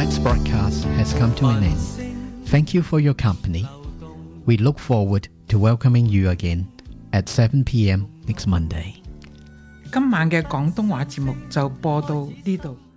tonight's broadcast has come to an end. Thank you for your company. We look forward to welcoming you again at 7 p.m. next Monday. 今晚嘅廣東話節目就播到呢度。